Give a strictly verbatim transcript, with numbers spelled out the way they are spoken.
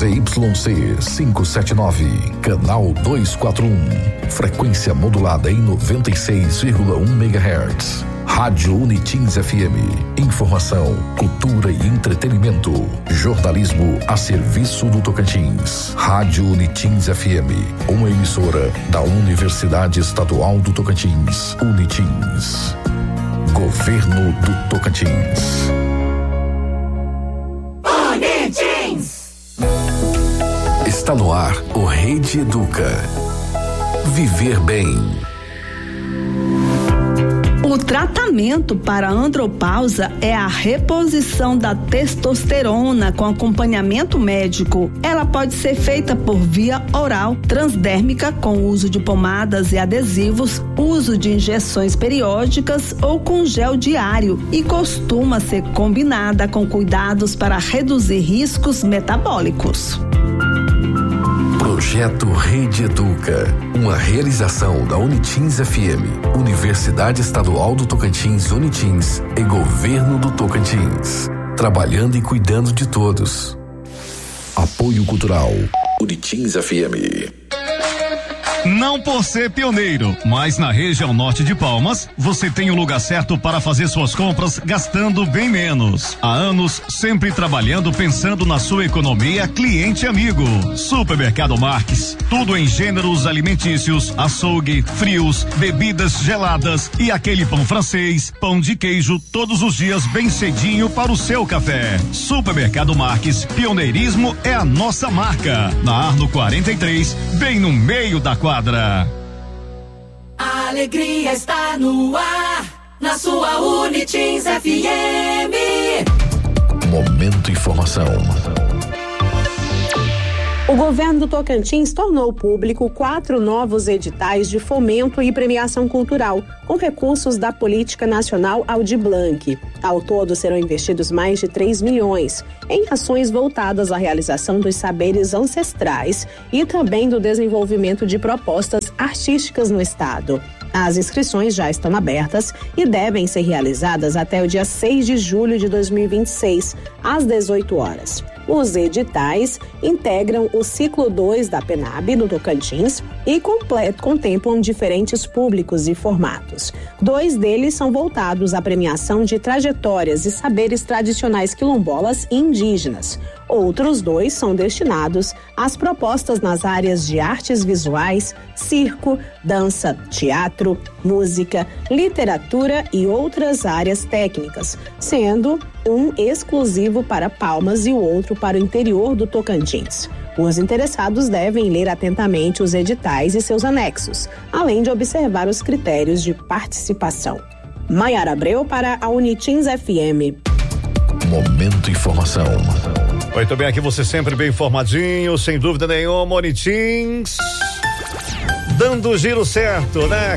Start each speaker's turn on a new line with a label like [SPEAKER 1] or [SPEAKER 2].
[SPEAKER 1] Z Y C quinhentos e setenta e nove, canal duzentos e quarenta e um, frequência modulada em noventa e seis vírgula um megahertz. Rádio Unitins F M. Informação, cultura e entretenimento. Jornalismo a serviço do Tocantins. Rádio Unitins F M. Uma emissora da Universidade Estadual do Tocantins. Unitins. Governo do Tocantins.
[SPEAKER 2] Unitins.
[SPEAKER 1] Está no ar o Rede Educa. Viver bem.
[SPEAKER 3] O tratamento para a andropausa é a reposição da testosterona com acompanhamento médico. Ela pode ser feita por via oral, transdérmica com uso de pomadas e adesivos, uso de injeções periódicas ou com gel diário e costuma ser combinada com cuidados para reduzir riscos metabólicos.
[SPEAKER 1] Projeto Rede Educa, uma realização da Unitins F M, Universidade Estadual do Tocantins Unitins e Governo do Tocantins, trabalhando e cuidando de todos. Apoio Cultural, Unitins F M.
[SPEAKER 4] Não por ser pioneiro, mas na região norte de Palmas, você tem o lugar certo para fazer suas compras gastando bem menos. Há anos, sempre trabalhando pensando na sua economia, cliente amigo. Supermercado Marques, tudo em gêneros alimentícios, açougue, frios, bebidas geladas e aquele pão francês, pão de queijo, todos os dias bem cedinho para o seu café. Supermercado Marques, pioneirismo é a nossa marca. Na Arno quarenta e três, bem no meio da quadra.
[SPEAKER 2] A alegria está no ar, na sua Unitins F M.
[SPEAKER 1] Momento Informação.
[SPEAKER 5] O governo do Tocantins tornou público quatro novos editais de fomento e premiação cultural, com recursos da Política Nacional Aldir Blanc. Ao todo, serão investidos mais de três milhões em ações voltadas à realização dos saberes ancestrais e também do desenvolvimento de propostas artísticas no estado. As inscrições já estão abertas e devem ser realizadas até o dia seis de julho de dois mil e vinte e seis, às dezoito horas. Os editais integram o ciclo dois da PENAB no Tocantins e completo, contemplam diferentes públicos e formatos. Dois deles são voltados à premiação de trajetórias e saberes tradicionais quilombolas e indígenas. Outros dois são destinados às propostas nas áreas de artes visuais, circo, dança, teatro, música, literatura e outras áreas técnicas, sendo um exclusivo para Palmas e o outro para o interior do Tocantins. Os interessados devem ler atentamente os editais e seus anexos, além de observar os critérios de participação. Maiara Abreu para a Unitins F M.
[SPEAKER 1] Momento Informação.
[SPEAKER 6] Muito bem, aqui você sempre bem informadinho, sem dúvida nenhuma, Unitins. Dando o giro certo, né?